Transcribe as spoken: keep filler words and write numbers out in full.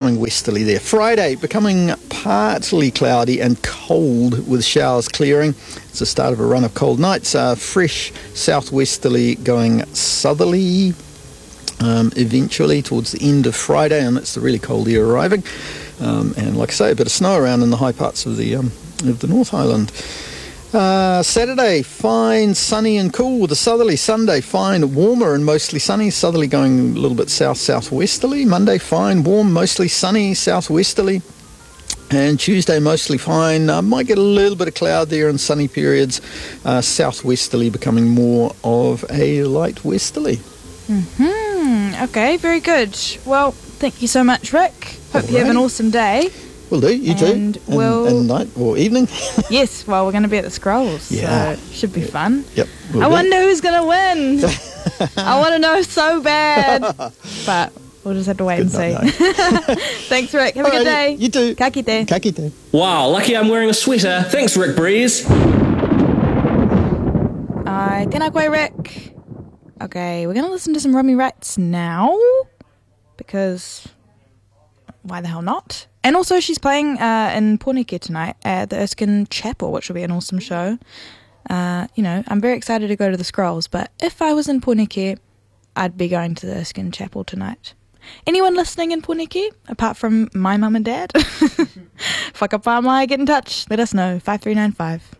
becoming westerly there. Friday, becoming partly cloudy and cold with showers clearing. It's the start of a run of cold nights. Uh, fresh southwesterly going southerly um, eventually towards the end of Friday, and that's the really cold air arriving. Um, and like I say, a bit of snow around in the high parts of the um, of the North Island. Uh, Saturday, fine, sunny and cool with a southerly. Sunday, fine, warmer and mostly sunny. Southerly going a little bit south-southwesterly. Monday, fine, warm, mostly sunny, southwesterly. And Tuesday, mostly fine. Uh, might get a little bit of cloud there in sunny periods. Uh, southwesterly becoming more of a light westerly. Mm-hmm. Okay, very good. Well, thank you so much, Rick. Hope Alrighty. you have an awesome day. Will do, you and too. We'll... And, and night or evening. Yes, well, we're going to be at the Scrolls, Yeah. so it should be fun. Yep. I do. wonder who's going to win. I want to know so bad. But we'll just have to wait Good and see. Thanks, Rick. Have Alrighty. a good day. You too. Ka kite. Ka kite. Wow, lucky I'm wearing a sweater. Thanks, Rick Breeze. Ai, tēnā koe, Rick. Okay, we're going to listen to some Romy Wrights now. Because why the hell not? And also she's playing uh, in Pōneke tonight at the Erskine Chapel, which will be an awesome show. Uh, you know, I'm very excited to go to the Scrolls, but if I was in Pōneke, I'd be going to the Erskine Chapel tonight. Anyone listening in Pōneke, apart from my mum and dad? Whakapā mai, get in touch. Let us know. five three nine five.